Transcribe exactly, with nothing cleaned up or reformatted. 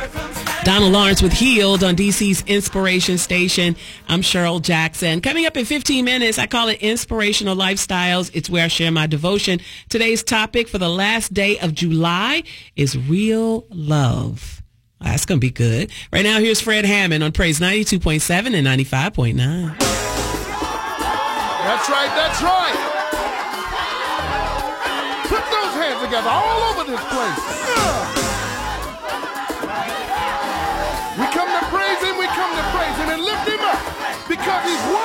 Donald Lawrence with Healed on D C's Inspiration Station. I'm Cheryl Jackson. Coming up in fifteen minutes, I call it Inspirational Lifestyles. It's where I share my devotion. Today's topic for the last day of July is real love. That's going to be good. Right now, here's Fred Hammond on Praise ninety-two point seven and ninety-five point nine. That's right, that's right. Put those hands together all over this place. Yeah. We come to praise him, we come to praise him and lift him up because he's